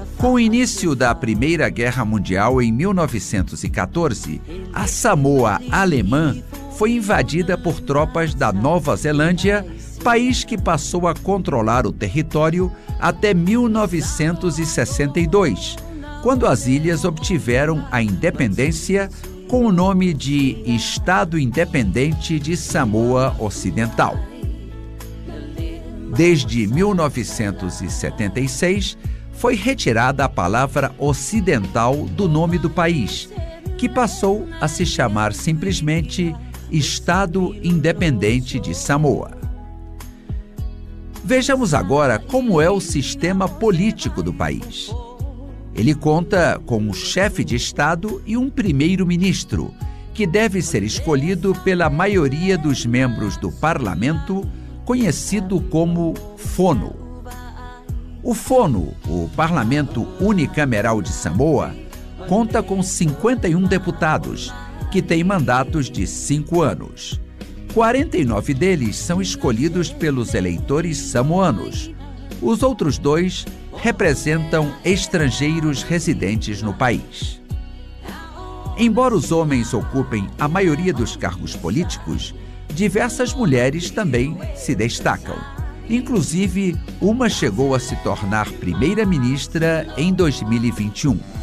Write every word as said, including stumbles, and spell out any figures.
Com o início da Primeira Guerra Mundial em mil novecentos e quatorze, a Samoa alemã foi invadida por tropas da Nova Zelândia, país que passou a controlar o território até mil novecentos e sessenta e dois, quando as ilhas obtiveram a independência com o nome de Estado Independente de Samoa Ocidental. Desde mil novecentos e setenta e seis, foi retirada a palavra ocidental do nome do país, que passou a se chamar simplesmente Estado Independente de Samoa. Vejamos agora como é o sistema político do país. Ele conta com um chefe de Estado e um primeiro-ministro, que deve ser escolhido pela maioria dos membros do parlamento, conhecido como Fono. O Fono, o Parlamento Unicameral de Samoa, conta com cinquenta e um deputados, que têm mandatos de cinco anos. quarenta e nove deles são escolhidos pelos eleitores samoanos. Os outros dois representam estrangeiros residentes no país. Embora os homens ocupem a maioria dos cargos políticos, diversas mulheres também se destacam. Inclusive, uma chegou a se tornar primeira-ministra em dois mil e vinte e um.